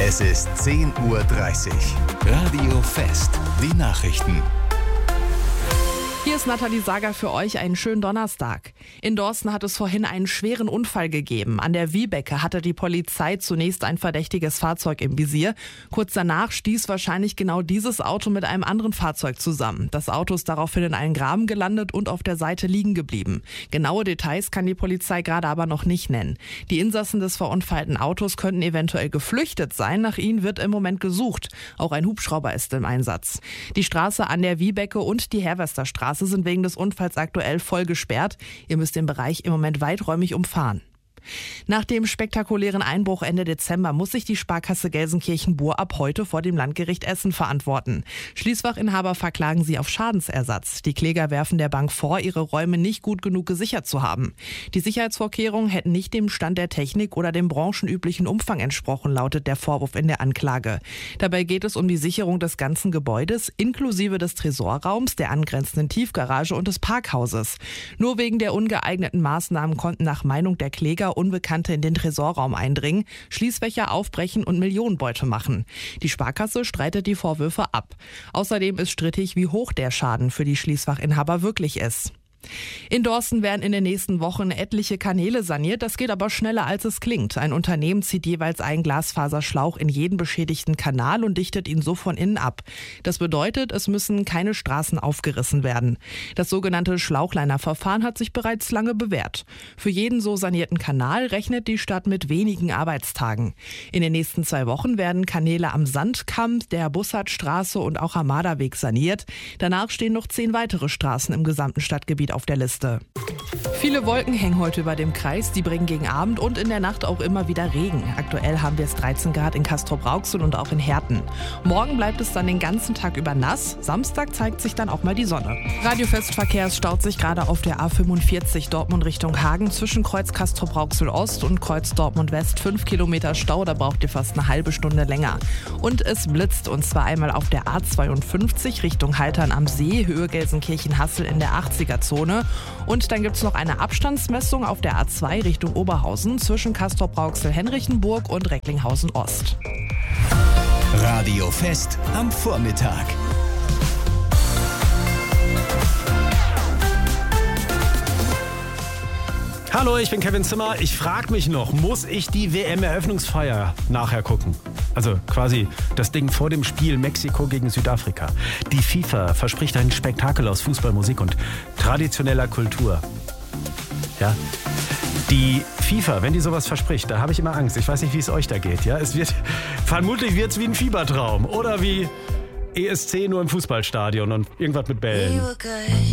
Es ist 10:30 Uhr. Radio Fest. Die Nachrichten. Hier ist Nathalie Sager für euch. Einen schönen Donnerstag. In Dorsten hat es vorhin einen schweren Unfall gegeben. An der Wiebecke hatte die Polizei zunächst ein verdächtiges Fahrzeug im Visier. Kurz danach stieß wahrscheinlich genau dieses Auto mit einem anderen Fahrzeug zusammen. Das Auto ist daraufhin in einen Graben gelandet und auf der Seite liegen geblieben. Genaue Details kann die Polizei gerade aber noch nicht nennen. Die Insassen des verunfallten Autos könnten eventuell geflüchtet sein. Nach ihnen wird im Moment gesucht. Auch ein Hubschrauber ist im Einsatz. Die Straße an der Wiebecke und die Herwesterstraße sind wegen des Unfalls aktuell voll gesperrt. Ihr müsst den Bereich im Moment weiträumig umfahren. Nach dem spektakulären Einbruch Ende Dezember muss sich die Sparkasse Gelsenkirchen-Bur ab heute vor dem Landgericht Essen verantworten. Schließfachinhaber verklagen sie auf Schadensersatz. Die Kläger werfen der Bank vor, ihre Räume nicht gut genug gesichert zu haben. Die Sicherheitsvorkehrungen hätten nicht dem Stand der Technik oder dem branchenüblichen Umfang entsprochen, lautet der Vorwurf in der Anklage. Dabei geht es um die Sicherung des ganzen Gebäudes, inklusive des Tresorraums, der angrenzenden Tiefgarage und des Parkhauses. Nur wegen der ungeeigneten Maßnahmen konnten nach Meinung der Kläger Unbekannte in den Tresorraum eindringen, Schließfächer aufbrechen und Millionenbeute machen. Die Sparkasse streitet die Vorwürfe ab. Außerdem ist strittig, wie hoch der Schaden für die Schließfachinhaber wirklich ist. In Dorsten werden in den nächsten Wochen etliche Kanäle saniert. Das geht aber schneller, als es klingt. Ein Unternehmen zieht jeweils einen Glasfaserschlauch in jeden beschädigten Kanal und dichtet ihn so von innen ab. Das bedeutet, es müssen keine Straßen aufgerissen werden. Das sogenannte Schlauchleiner-Verfahren hat sich bereits lange bewährt. Für jeden so sanierten Kanal rechnet die Stadt mit wenigen Arbeitstagen. In den nächsten 2 Wochen werden Kanäle am Sandkamm, der Bussardstraße und auch am Marderweg saniert. Danach stehen noch 10 weitere Straßen im gesamten Stadtgebiet auf der Liste. Viele Wolken hängen heute über dem Kreis, die bringen gegen Abend und in der Nacht auch immer wieder Regen. Aktuell haben wir es 13 Grad in Castrop-Rauxel und auch in Herten. Morgen bleibt es dann den ganzen Tag über nass. Samstag zeigt sich dann auch mal die Sonne. Radiofestverkehr staut sich gerade auf der A45 Dortmund Richtung Hagen zwischen Kreuz Castrop-Rauxel Ost und Kreuz Dortmund West. 5 Kilometer Stau, da braucht ihr fast eine halbe Stunde länger. Und es blitzt, und zwar einmal auf der A52 Richtung Haltern am See, Höhe Gelsenkirchen-Hassel in der 80er-Zone. Und dann gibt es noch eine Abstandsmessung auf der A2 Richtung Oberhausen zwischen Castrop-Rauxel-Henrichenburg und Recklinghausen-Ost. Radio Fest am Vormittag. Hallo, ich bin Kevin Zimmer. Ich frage mich noch, muss ich die WM-Eröffnungsfeier nachher gucken? Also quasi das Ding vor dem Spiel Mexiko gegen Südafrika. Die FIFA verspricht ein Spektakel aus Fußball, Musik und traditioneller Kultur. Ja, die FIFA, wenn die sowas verspricht, da habe ich immer Angst. Ich weiß nicht, wie es euch da geht. Ja, vermutlich wird es wie ein Fiebertraum oder wie ESC nur im Fußballstadion und irgendwas mit Bällen.